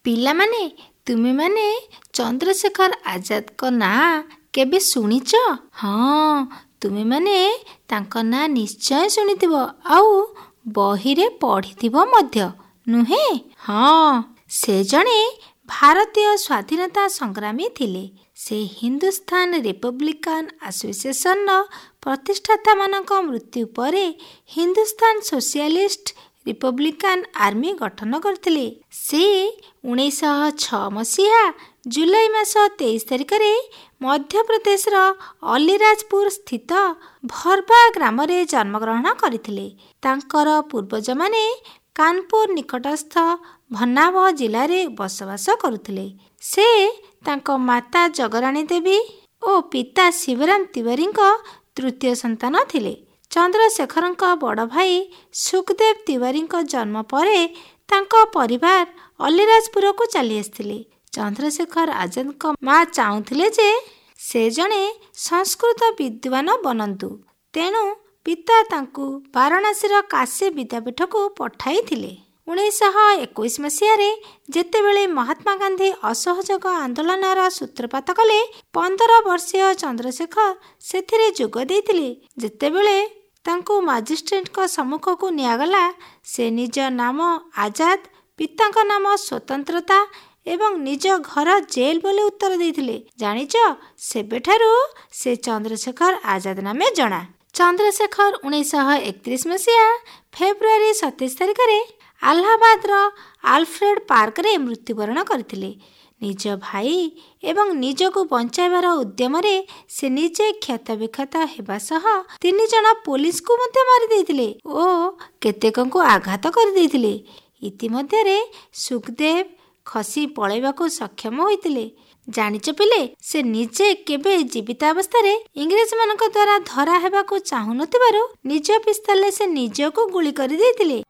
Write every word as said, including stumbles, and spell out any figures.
ପିଲାମାନେ, ତୁମେମାନେ ଚନ୍ଦ୍ରଶେଖର ଆଜାଦଙ୍କ ନାଁ କେବେ ଶୁଣିଛ? ହଁ, ତୁମେମାନେ ତାଙ୍କ ନାଁ ନିଶ୍ଚୟ ଶୁଣିଥିବ, ଆଉ ବହିରେ ପଢ଼ିଥିବ ମଧ୍ୟ, ନୁହେଁ? ହଁ, ସେ ଜଣେ ଭାରତୀୟ ସ୍ୱାଧୀନତା ସଂଗ୍ରାମୀ ଥିଲେ। ସେ ହିନ୍ଦୁସ୍ତାନ ରିପବ୍ଲିକାନ ଆସୋସିଏସନର ପ୍ରତିଷ୍ଠାତାମାନଙ୍କ ମୃତ୍ୟୁ ପରେ ହିନ୍ଦୁସ୍ତାନ ସୋସିଆଲିଷ୍ଟ ରିପବ୍ଲିକାନ ଆର୍ମି ଗଠନ କରିଥିଲେ। ସେ ଉଣେଇଶହ ଛଅ ମସିହା ଜୁଲାଇ ମାସ ତେଇଶ ତାରିଖରେ ମଧ୍ୟପ୍ରଦେଶର ଅଲିରାଜପୁର ସ୍ଥିତ ଭର୍ବା ଗ୍ରାମରେ ଜନ୍ମଗ୍ରହଣ କରିଥିଲେ। ତାଙ୍କର ପୂର୍ବଜମାନେ କାନପୁର ନିକଟସ୍ଥ ଭନାବ ଜିଲ୍ଲାରେ ବସବାସ କରୁଥିଲେ। ସେ ତାଙ୍କ ମାତା ଜଗରାଣୀ ଦେବୀ ଓ ପିତା ଶିବରାମ ତିୱାରୀଙ୍କ ତୃତୀୟ ସନ୍ତାନ ଥିଲେ। ଚନ୍ଦ୍ରଶେଖରଙ୍କ ବଡ଼ ଭାଇ ସୁଖଦେବ ତିୱାରୀଙ୍କ ଜନ୍ମ ପରେ ତାଙ୍କ ପରିବାର ଅଲିରାଜପୁରକୁ ଚାଲି ଆସିଥିଲେ। ଚନ୍ଦ୍ରଶେଖର ଆଜାଦଙ୍କ ମା ଚାହୁଁଥିଲେ ଯେ ସେ ଜଣେ ସଂସ୍କୃତ ବିଦ୍ୱାନ ବନନ୍ତୁ, ତେଣୁ ପିତା ତାଙ୍କୁ ବାରାଣାସୀର କାଶୀ ବିଦ୍ୟାପୀଠକୁ ପଠାଇଥିଲେ। ଉଣେଇଶହ ଏକୋଇଶ ମସିହାରେ ଯେତେବେଳେ ମହାତ୍ମା ଗାନ୍ଧୀ ଅସହଯୋଗ ଆନ୍ଦୋଳନର ସୂତ୍ରପାତ କଲେ, ପନ୍ଦର ବର୍ଷୀୟ ଚନ୍ଦ୍ରଶେଖର ସେଥିରେ ଯୋଗ ଦେଇଥିଲେ। ଯେତେବେଳେ ତାଙ୍କୁ ମାଜିଷ୍ଟ୍ରେଟଙ୍କ ସମ୍ମୁଖକୁ ନିଆଗଲା, ସେ ନିଜ ନାମ ଆଜାଦ, ପିତାଙ୍କ ନାମ ସ୍ୱତନ୍ତ୍ରତା ଏବଂ ନିଜ ଘର ଜେଲ ବୋଲି ଉତ୍ତର ଦେଇଥିଲେ। ଜାଣିଛ, ସେବେଠାରୁ ସେ ଚନ୍ଦ୍ରଶେଖର ଆଜାଦ ନାମେ ଜଣା। ଚନ୍ଦ୍ରଶେଖର ଉଣେଇଶହ ଏକତିରିଶ ମସିହା ଫେବୃଆରୀ ସତେଇଶ ତାରିଖରେ ଆହ୍ଲାବାଦର ଆଲଫ୍ରେଡ୍ ପାର୍କରେ ମୃତ୍ୟୁବରଣ କରିଥିଲେ। ନିଜ ଭାଇ ଏବଂ ନିଜକୁ ବଞ୍ଚାଇବାର ଉଦ୍ୟମରେ ସେ ନିଜେ କ୍ଷତବିକ୍ଷତ ହେବା ସହ ତିନି ଜଣ ପୋଲିସକୁ ମଧ୍ୟ ମାରିଦେଇଥିଲେ ଓ କେତେକଙ୍କୁ ଆଘାତ କରିଦେଇଥିଲେ। ଇତିମଧ୍ୟରେ ସୁଖଦେବ ଖସି ପଳାଇବାକୁ ସକ୍ଷମ ହୋଇଥିଲେ। ଜାଣିଛ ପିଲେ, ସେ ନିଜେ କେବେ ଜୀବିତାବସ୍ଥାରେ ଇଂରେଜମାନଙ୍କ ଦ୍ୱାରା ଧରା ହେବାକୁ ଚାହୁଁନଥିବାରୁ ନିଜ ପିସ୍ତଲରେ ସେ ନିଜକୁ ଗୁଳି କରିଦେଇଥିଲେ।